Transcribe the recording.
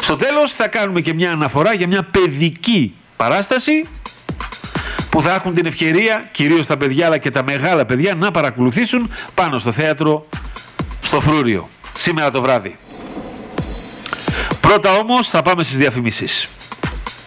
Στο τέλος θα κάνουμε και μια αναφορά για μια παιδική παράσταση που θα έχουν την ευκαιρία, κυρίως τα παιδιά αλλά και τα μεγάλα παιδιά, να παρακολουθήσουν πάνω στο θέατρο στο Φρούριο σήμερα το βράδυ. Πρώτα όμως θα πάμε στις διαφημίσεις.